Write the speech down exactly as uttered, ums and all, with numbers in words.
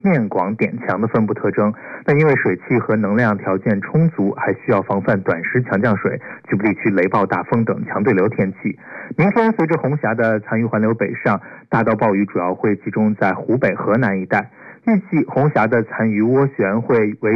面广点强的分布特征。那因为水汽和能量条件充足，还需要防范短时强降水、局部地区雷暴大风等强对流天气。明天随着红霞的残余环流北上，大到暴雨主要会集中在湖北、河南一带。预计红霞的残余涡旋会维